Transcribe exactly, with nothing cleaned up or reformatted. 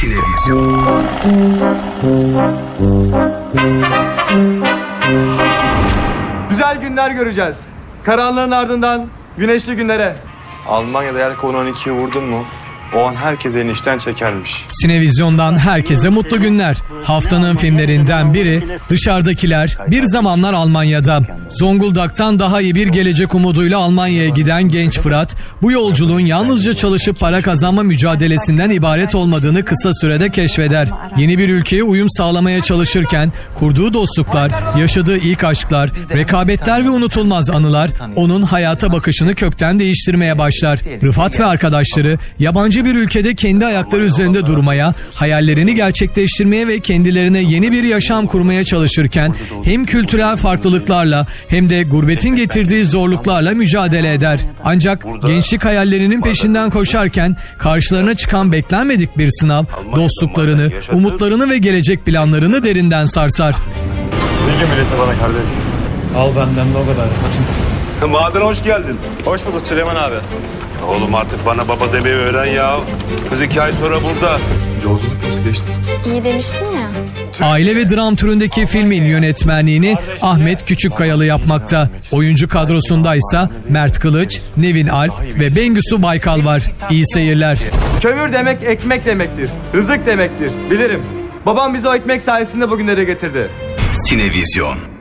Sinevizyon. Güzel günler göreceğiz. Karanlığın ardından güneşli günlere. Almanya'da eğer konu on ikiyi vurdun mu o an herkes elini işten çekermiş. Sinevizyon'dan herkese mutlu günler. Haftanın filmlerinden biri Dışarıdakiler, Bir Zamanlar Almanya'da. Zonguldak'tan daha iyi bir gelecek umuduyla Almanya'ya giden genç Fırat, bu yolculuğun yalnızca çalışıp para kazanma mücadelesinden ibaret olmadığını kısa sürede keşfeder. Yeni bir ülkeye uyum sağlamaya çalışırken kurduğu dostluklar, yaşadığı ilk aşklar, rekabetler ve unutulmaz anılar onun hayata bakışını kökten değiştirmeye başlar. Rıfat ve arkadaşları yabancı bir ülkede kendi ayakları üzerinde durmaya, hayallerini gerçekleştirmeye ve kendilerine yeni bir yaşam kurmaya çalışırken hem kültürel farklılıklarla hem de gurbetin getirdiği zorluklarla mücadele eder. Ancak gençlik hayallerinin peşinden koşarken karşılarına çıkan beklenmedik bir sınav, dostluklarını, umutlarını ve gelecek planlarını derinden sarsar. Bilgi milleti bana kardeş. Al benden de o kadar Rıfat'ım. Maden hoş geldin. Hoş bulduk Süleyman abi. Oğlum artık bana baba demeyi öğren ya. Kız iki ay sonra burada. Yolculuk nasıl geçti? İyi demiştin ya. Aile ve dram türündeki filmin yönetmenliğini Ahmet Küçükkayalı yapmakta. Oyuncu kadrosundaysa Mert Kılıç, Nevin Alp ve Bengisu Baykal var. İyi seyirler. Kömür demek ekmek demektir. Rızık demektir. Bilirim. Babam bizi o ekmek sayesinde bugünlere getirdi. Sinevizyon.